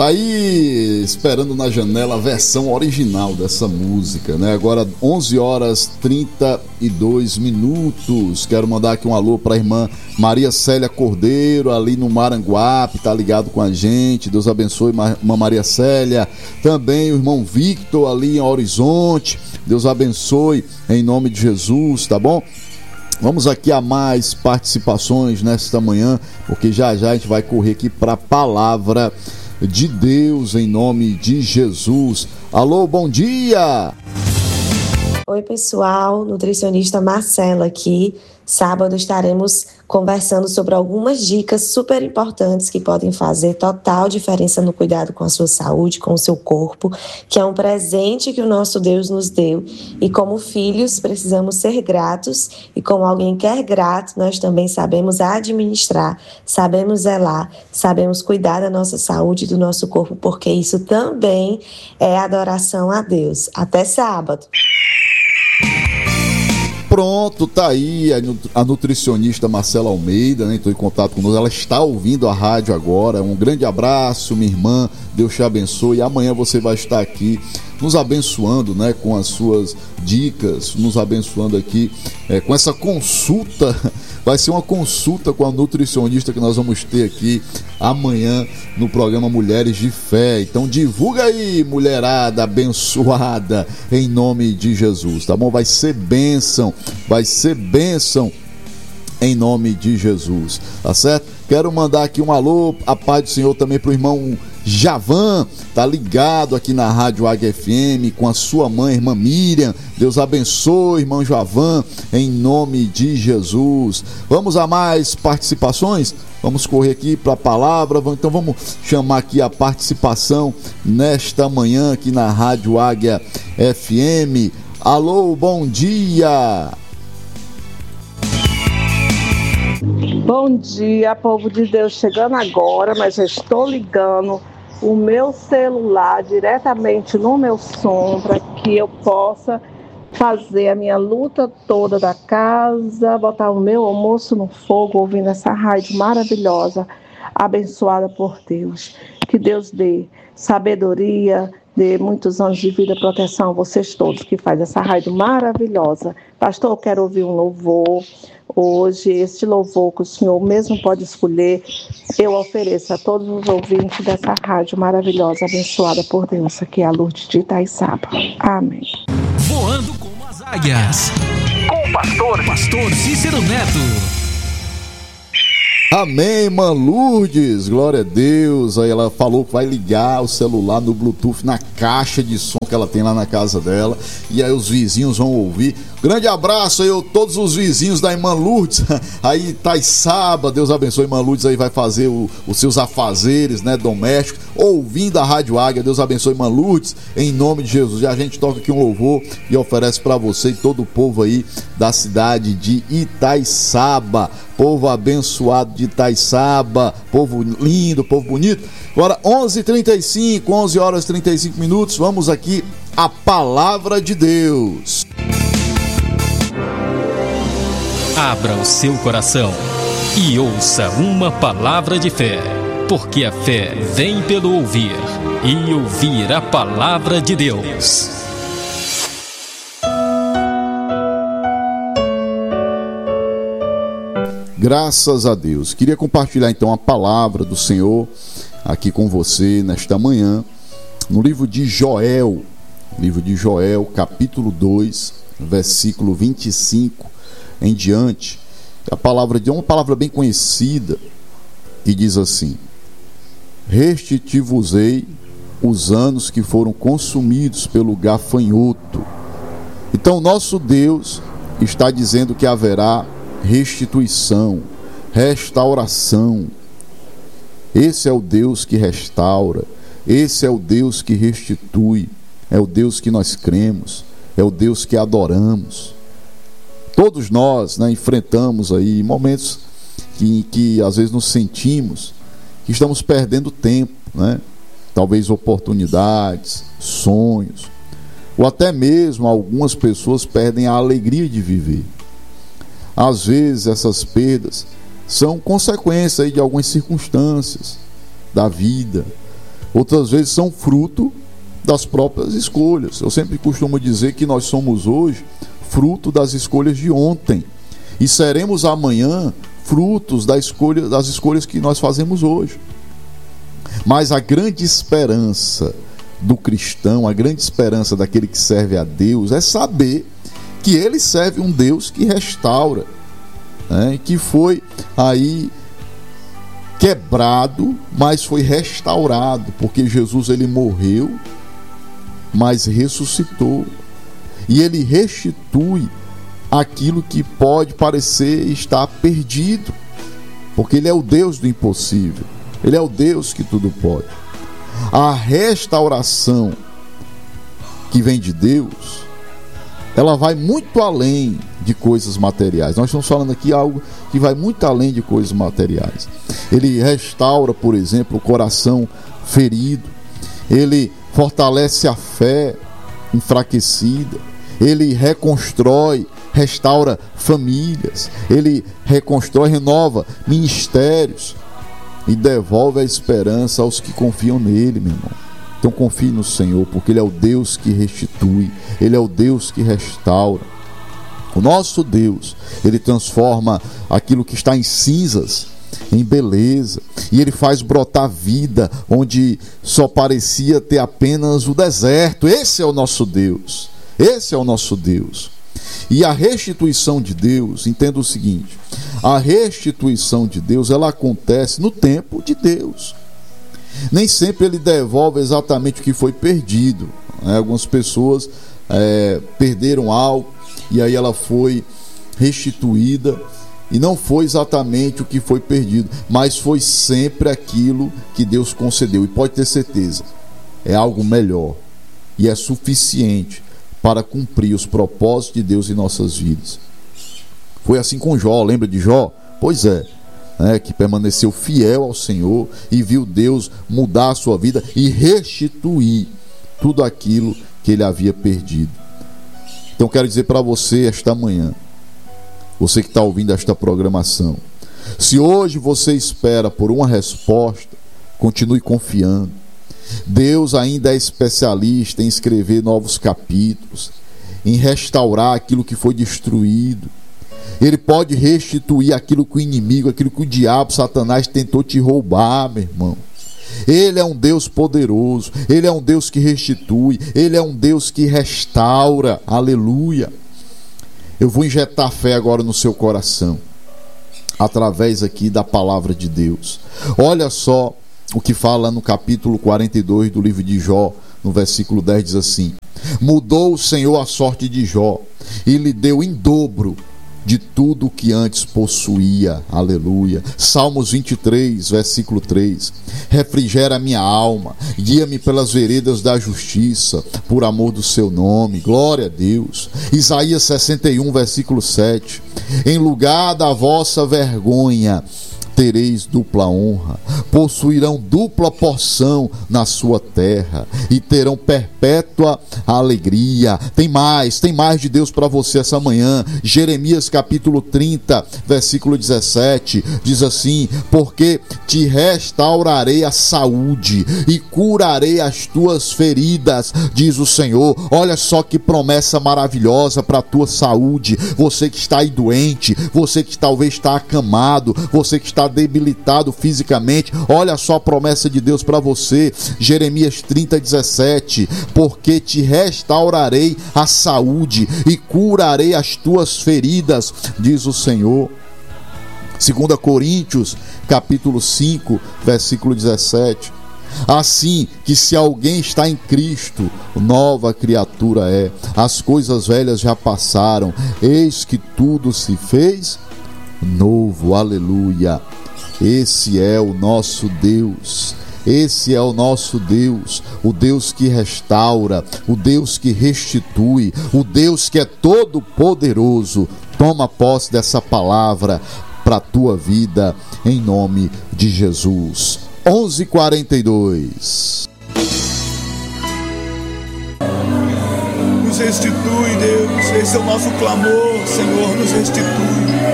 Tá aí esperando na janela a versão original dessa música, né? Agora 11 horas 32 minutos. Quero mandar aqui um alô para a irmã Maria Célia Cordeiro, ali no Maranguape, tá ligado com a gente. Deus abençoe, irmã Maria Célia. Também o irmão Victor ali em Horizonte. Deus abençoe em nome de Jesus, tá bom? Vamos aqui a mais participações nesta manhã, porque já já a gente vai correr aqui para a palavra de Deus em nome de Jesus. Alô, bom dia! Oi pessoal, nutricionista Marcela aqui. Sábado estaremos conversando sobre algumas dicas super importantes que podem fazer total diferença no cuidado com a sua saúde, com o seu corpo, que é um presente que o nosso Deus nos deu. E como filhos, precisamos ser gratos. E como alguém que é grato, nós também sabemos administrar, sabemos zelar, sabemos cuidar da nossa saúde e do nosso corpo, porque isso também é adoração a Deus. Até sábado! Pronto, tá aí a nutricionista Marcela Almeida, né? Estou em contato conosco, ela está ouvindo a rádio agora. Um grande abraço, minha irmã, Deus te abençoe. E amanhã você vai estar aqui nos abençoando, né? Com as suas dicas, nos abençoando aqui com essa consulta. Vai ser uma consulta com a nutricionista que nós vamos ter aqui amanhã no programa Mulheres de Fé. Então divulga aí, mulherada abençoada, em nome de Jesus, tá bom? Vai ser bênção em nome de Jesus, tá certo? Quero mandar aqui um alô, a paz do Senhor também pro irmão Javan, tá ligado aqui na Rádio Águia FM com a sua mãe, irmã Miriam. Deus abençoe, irmão Javan, em nome de Jesus. Vamos a mais participações? Vamos correr aqui para a palavra. Então vamos chamar aqui a participação nesta manhã aqui na Rádio Águia FM. Alô, bom dia! Bom dia, povo de Deus, chegando agora, mas já estou ligando o meu celular diretamente no meu som para que eu possa fazer a minha luta toda da casa, botar o meu almoço no fogo, ouvindo essa rádio maravilhosa, abençoada por Deus. Que Deus dê sabedoria, dê muitos anos de vida, proteção a vocês todos que fazem essa rádio maravilhosa. Pastor, eu quero ouvir um louvor. Hoje, este louvor que o Senhor mesmo pode escolher, eu ofereço a todos os ouvintes dessa rádio maravilhosa, abençoada por Deus, aqui é a Lourdes de Itaiçaba. Amém. Voando com as águias, com o pastor Cícero Neto. Amém, irmã Lourdes, glória a Deus. Aí ela falou que vai ligar o celular no Bluetooth na caixa de som que ela tem lá na casa dela, e aí os vizinhos vão ouvir. Grande abraço aí a todos os vizinhos da irmã Lourdes aí Itaiçaba. Deus abençoe, irmã Lourdes aí vai fazer os seus afazeres, né, domésticos, ouvindo a Rádio Águia. Deus abençoe, irmã Lourdes, em nome de Jesus. E a gente toca aqui um louvor e oferece para você e todo o povo aí da cidade de Itaiçaba, povo abençoado de Itaiçaba, povo lindo, povo bonito. Agora 11h35, 11 horas e 35 minutos, vamos aqui a palavra de Deus. Abra o seu coração e ouça uma palavra de fé, porque a fé vem pelo ouvir, e ouvir a palavra de Deus. Graças a Deus. Queria compartilhar então a palavra do Senhor aqui com você nesta manhã, no livro de Joel, capítulo 2, versículo 25 em diante. A palavra de uma palavra bem conhecida que diz assim: restituir-vos-ei os anos que foram consumidos pelo gafanhoto. Então nosso Deus está dizendo que haverá restituição, restauração. Esse é o Deus que restaura, esse é o Deus que restitui, é o Deus que nós cremos, é o Deus que adoramos. Todos nós, né, enfrentamos aí momentos que às vezes nos sentimos que estamos perdendo tempo, né? Talvez oportunidades, sonhos, ou até mesmo algumas pessoas perdem a alegria de viver. Às vezes essas perdas são consequência aí de algumas circunstâncias da vida, outras vezes são fruto das próprias escolhas. Eu sempre costumo dizer que nós somos hoje fruto das escolhas de ontem e seremos amanhã frutos das escolhas que nós fazemos hoje. Mas a grande esperança do cristão, a grande esperança daquele que serve a Deus é saber que ele serve um Deus que restaura, né? Que foi aí quebrado, mas foi restaurado, porque Jesus ele morreu, mas ressuscitou, e ele restitui aquilo que pode parecer estar perdido, porque ele é o Deus do impossível, ele é o Deus que tudo pode. A restauração que vem de Deus, ela vai muito além de coisas materiais. Nós estamos falando aqui algo que vai muito além de coisas materiais. Ele restaura, por exemplo, o coração ferido, ele fortalece a fé enfraquecida, ele reconstrói, restaura famílias, ele reconstrói, renova ministérios e devolve a esperança aos que confiam nele, meu irmão. Então confie no Senhor, porque ele é o Deus que restitui, ele é o Deus que restaura. O nosso Deus, ele transforma aquilo que está em cinzas em beleza, e ele faz brotar vida onde só parecia ter apenas o deserto. Esse é o nosso Deus, esse é o nosso Deus. E a restituição de Deus, entenda o seguinte: a restituição de Deus, ela acontece no tempo de Deus. Nem sempre ele devolve exatamente o que foi perdido, né? Algumas pessoas perderam algo e aí ela foi restituída e não foi exatamente o que foi perdido, mas foi sempre aquilo que Deus concedeu. E pode ter certeza, é algo melhor e é suficiente para cumprir os propósitos de Deus em nossas vidas. Foi assim com Jó, lembra de Jó? Pois é, que permaneceu fiel ao Senhor e viu Deus mudar a sua vida e restituir tudo aquilo que ele havia perdido. Então quero dizer para você esta manhã, você que está ouvindo esta programação, se hoje você espera por uma resposta, continue confiando. Deus ainda é especialista em escrever novos capítulos, em restaurar aquilo que foi destruído. Ele pode restituir aquilo que o inimigo, aquilo que o diabo, Satanás tentou te roubar, meu irmão. Ele é um Deus poderoso, ele é um Deus que restitui, ele é um Deus que restaura. Aleluia. Eu vou injetar fé agora no seu coração, através aqui da palavra de Deus. Olha só o que fala no capítulo 42 do livro de Jó, no versículo 10, diz assim: mudou o Senhor a sorte de Jó e lhe deu em dobro de tudo o que antes possuía. Aleluia. Salmos 23, versículo 3: refrigera a minha alma, guia-me pelas veredas da justiça, por amor do seu nome. Glória a Deus. Isaías 61, versículo 7: em lugar da vossa vergonha tereis dupla honra, possuirão dupla porção na sua terra e terão perpétua alegria. Tem mais de Deus para você essa manhã. Jeremias capítulo 30, versículo 17, diz assim: porque te restaurarei a saúde e curarei as tuas feridas, diz o Senhor. Olha só que promessa maravilhosa para a tua saúde. Você que está aí doente, você que talvez está acamado, você que está debilitado fisicamente, olha só a promessa de Deus para você. Jeremias 30, 17: porque te restaurarei a saúde e curarei as tuas feridas, diz o Senhor. 2 Coríntios capítulo 5, versículo 17: assim que se alguém está em Cristo, nova criatura é, as coisas velhas já passaram, eis que tudo se fez novo. Aleluia. Esse é o nosso Deus, esse é o nosso Deus, o Deus que restaura, o Deus que restitui, o Deus que é todo poderoso. Toma posse dessa palavra para a tua vida, em nome de Jesus. 11:42. Nos restitui, Deus, esse é o nosso clamor, Senhor, nos restitui.